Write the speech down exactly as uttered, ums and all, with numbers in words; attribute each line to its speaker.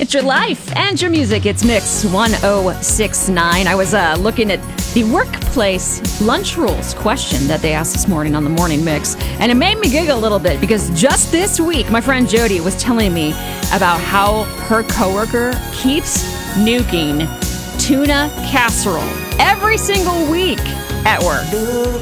Speaker 1: It's your life and your music. It's Mix one oh six point nine. I was uh, looking at the workplace lunch rules question that they asked this morning on the morning mix, and it made me giggle a little bit because just this week, my friend Jody was telling me about how her coworker keeps nuking tuna casserole every single week at work.